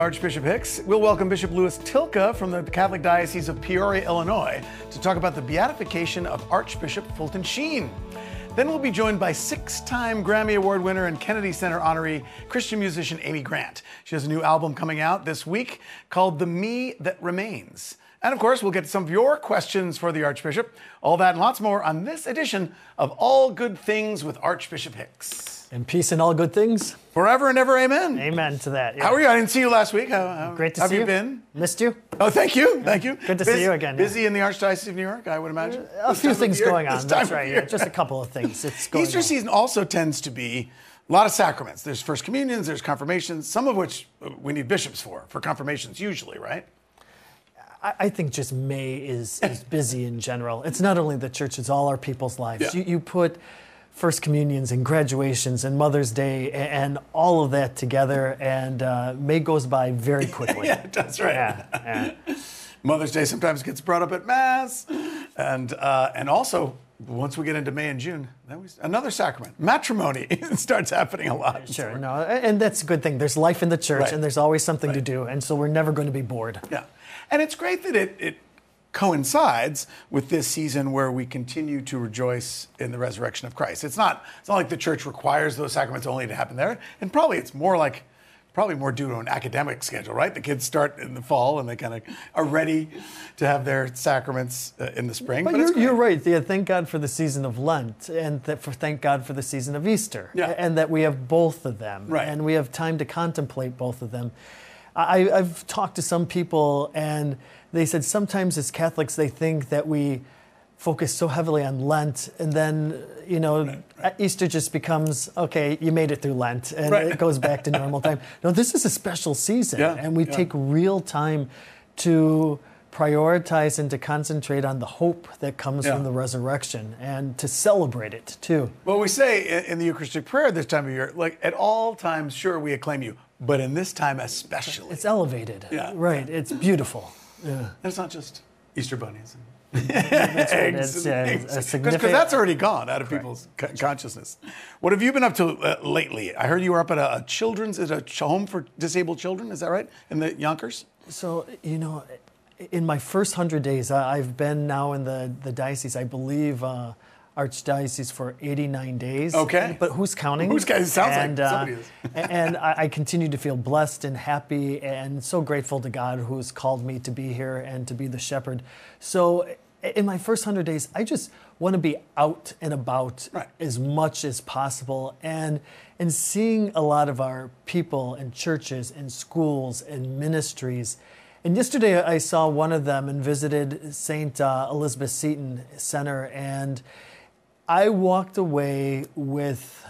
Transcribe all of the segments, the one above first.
Archbishop Hicks. We'll welcome Bishop Louis Tilka from the Catholic Diocese of Peoria, Illinois, to talk about the beatification of Archbishop Fulton Sheen. Then we'll be joined by six-time Grammy Award winner and Kennedy Center honoree Christian musician Amy Grant. She has a new album coming out this week called The Me That Remains. And of course, we'll get some of your questions for the Archbishop. All that and lots more on this edition of All Good Things with Archbishop Hicks. And peace and all good things. Forever and ever, amen. Amen to that. Yeah. How are you? I didn't see you last week. Great to see you. Have you been? Missed you. Oh, thank you. Thank you. Good to see you again. Busy in the Archdiocese of New York, I would imagine. A few things going on. That's right. Yeah, just a couple of things. It's going Easter season also tends to be a lot of sacraments. There's First Communions, there's confirmations, some of which we need bishops for confirmations usually, right? I think just May is busy in general. It's not only the church, it's all our people's lives. Yeah. You put First Communions and graduations and Mother's Day and all of that together, and May goes by very quickly. Yeah, that's right. Yeah. Mother's Day sometimes gets brought up at Mass, and also once we get into May and June, then another sacrament, matrimony, starts happening a lot. Sure, no, and that's a good thing. There's life in the church, Right. and there's always something to do, and so we're never going to be bored. Yeah, and it's great that it coincides with this season where we continue to rejoice in the resurrection of Christ. It's not like the church requires those sacraments only to happen there, and probably more due to an academic schedule, right? The kids start in the fall and they kind of are ready to have their sacraments in the spring. But you're right. Yeah, thank God for the season of Lent, and thank God for the season of Easter, and that we have both of them, right. And we have time to contemplate both of them. I've talked to some people, and they said sometimes as Catholics they think that we focus so heavily on Lent, and then right. Easter just becomes, okay, you made it through Lent, and right. it goes back to normal time. No, this is a special season, and we take real time to prioritize and to concentrate on the hope that comes from the resurrection, and to celebrate it too. Well, we say in the Eucharistic prayer this time of year, like at all times, sure, we acclaim you, but in this time especially. It's elevated, right? It's beautiful. Yeah. And it's not just Easter bunnies. That's right. It's Because that's already gone out of people's consciousness. What have you been up to lately? I heard you were up at a home for disabled children. Is that right? In the Yonkers? So, in my first 100 days, I've been now in the diocese, I believe, Archdiocese for 89 days. Okay. But who's counting? Who's counting? It sounds like somebody is. And I continue to feel blessed and happy and so grateful to God who's called me to be here and to be the shepherd. So in my first 100 days, I just want to be out and about as much as possible, and seeing a lot of our people and churches and schools and ministries. And yesterday I saw one of them and visited St. Elizabeth Seton Center, and I walked away with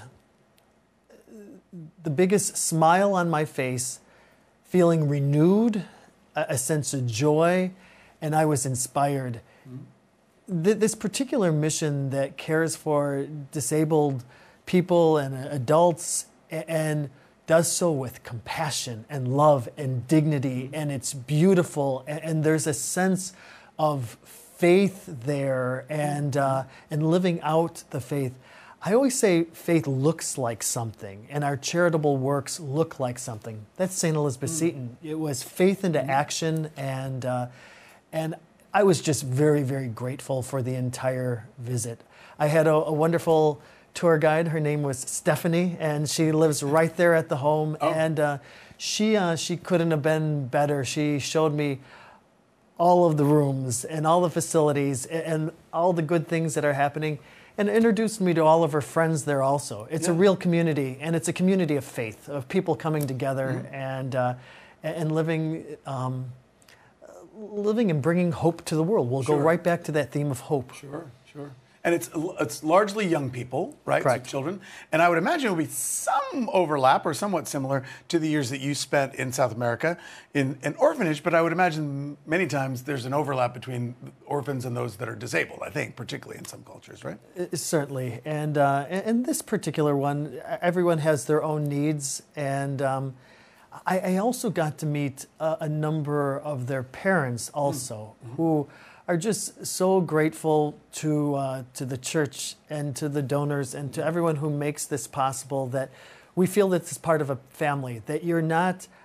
the biggest smile on my face, feeling renewed, a sense of joy, and I was inspired. This particular mission that cares for disabled people and adults and does so with compassion and love and dignity, and it's beautiful, and there's a sense of faith there, and living out the faith. I always say faith looks like something, and our charitable works look like something. That's St. Elizabeth Seton. It was faith into action, and I was just very, very grateful for the entire visit. I had a wonderful tour guide. Her name was Stephanie, and she lives right there at the home, and she couldn't have been better. She showed me all of the rooms and all the facilities and all the good things that are happening, and introduced me to all of her friends there also. It's a real community, and it's a community of faith, of people coming together and living and bringing hope to the world. We'll go right back to that theme of hope. Sure. And it's largely young people, right? Correct. So children. And I would imagine it will be some overlap or somewhat similar to the years that you spent in South America in an orphanage, but I would imagine many times there's an overlap between orphans and those that are disabled, I think, particularly in some cultures, right? Certainly. And this particular one, everyone has their own needs, and I also got to meet a number of their parents also, who are just so grateful to the church and to the donors and to everyone who makes this possible, that we feel that it's part of a family, that you're not